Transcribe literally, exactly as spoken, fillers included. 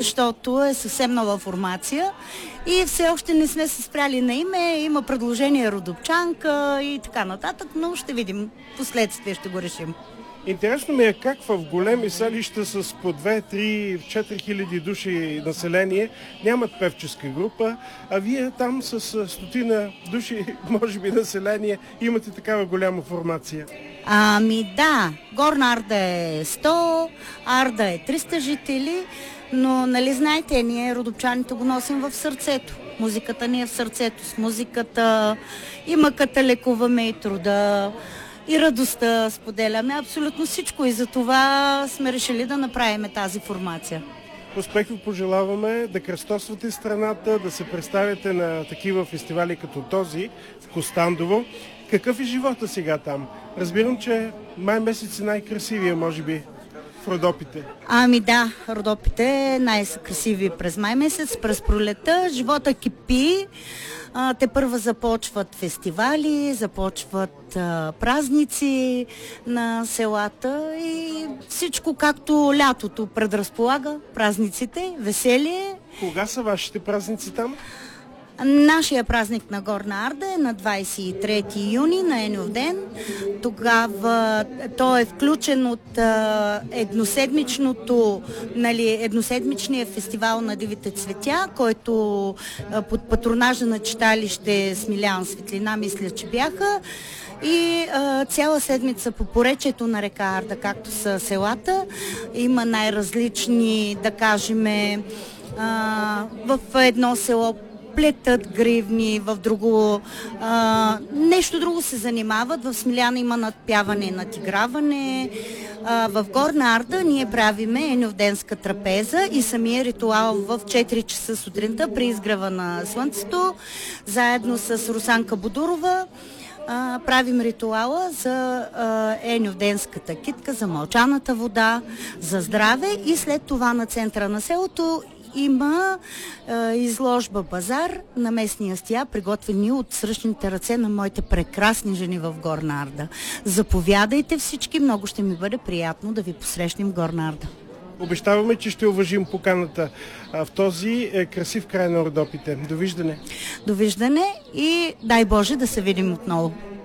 защото е съвсем нова формация и все още не сме се спряли на име. Има предложение Родопчанка и така нататък, но ще видим. Последствие ще го решим. Интересно ми е как в големи селища с по две, три, четири хиляди души население нямат певческа група, а вие там с стотина души, може би население, имате такава голяма формация. Ами да, Горна Арда е сто, Арда е триста жители, но нали знаете, ние родопчаните го носим в сърцето. Музиката ни е в сърцето. С музиката и мъката лекуваме, и труда, и радостта споделяме, абсолютно всичко, и за това сме решили да направим тази формация. Успех ви пожелаваме, да кръстосвате страната, да се представяте на такива фестивали като този в Костандово. Какъв е живота сега там? Разбирам, че май месец е най-красивия, може би, в Родопите. Ами да, Родопите е най-красиви през май месец, през пролета. Живота кипи. А, те първа започват фестивали, започват а, празници на селата и всичко както лятото предразполага, празниците, веселие. Кога са вашите празници там? Нашия празник на Горна Арда е на двадесет и трети юни, на Еньов ден. Тогава той е включен от а, едноседмичното, нали, едноседмичния фестивал на дивите цветя, който а, под патронажа на читалище Смилян Светлина, мисля, че бяха. И а, цяла седмица по поречието на река Арда, както са селата, има най-различни, да кажем, а, в едно село плетат гривни, в друго а, нещо друго се занимават. В Смиляна има надпяване и надиграване. А, в Горна Арда ние правиме еньовденска трапеза и самия ритуал в четири часа сутринта при изгрева на слънцето, заедно с Русанка Бодурова. А, правим ритуала за еньовденската китка, за мълчаната вода, за здраве, и след това на центъра на селото има е, изложба базар на местни ястия, приготвени от сръчните ръце на моите прекрасни жени в Горна Арда. Заповядайте всички, много ще ми бъде приятно да ви посрещнем в Горна Арда. Обещаваме, че ще уважим поканата а, в този е, красив край на Родопите. Довиждане! Довиждане и дай Боже да се видим отново!